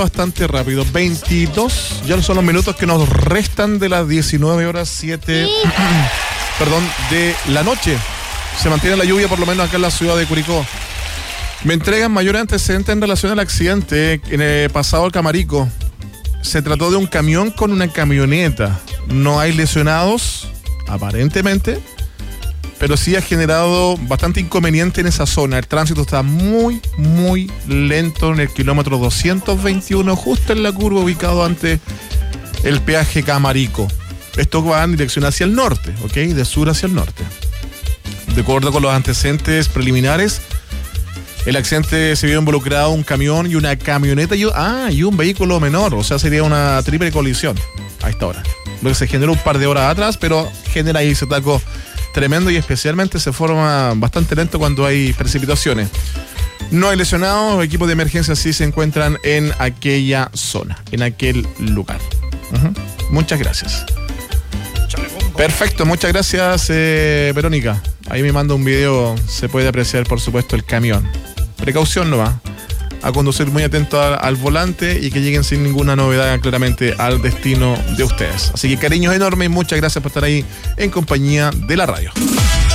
Bastante rápido, 22, ya son los minutos que nos restan de las 19 horas 7, perdón, de la noche. Se mantiene la lluvia por lo menos acá en la ciudad de Curicó. Me entregan mayores antecedentes en relación al accidente en el pasado al Camarico. Se trató de un camión con una camioneta. No hay lesionados, aparentemente, pero sí ha generado bastante inconveniente en esa zona. El tránsito está muy, muy lento en el kilómetro 221, justo en la curva ubicado ante el peaje Camarico. Esto va en dirección hacia el norte, ¿ok? De sur hacia el norte. De acuerdo con los antecedentes preliminares, el accidente se vio involucrado un camión y una camioneta y un vehículo menor, o sea, sería una triple colisión a esta hora. Lo que se generó un par de horas atrás, pero genera ahí ese taco tremendo y especialmente se forma bastante lento cuando hay precipitaciones. No hay lesionados, los equipos de emergencia sí se encuentran en aquella zona, en aquel lugar. Muchas gracias. Perfecto, muchas gracias, Verónica. Ahí me manda un video, se puede apreciar por supuesto el camión. Precaución nomás, a conducir muy atento al volante y que lleguen sin ninguna novedad claramente al destino de ustedes. Así que cariños enormes y muchas gracias por estar ahí en compañía de la radio.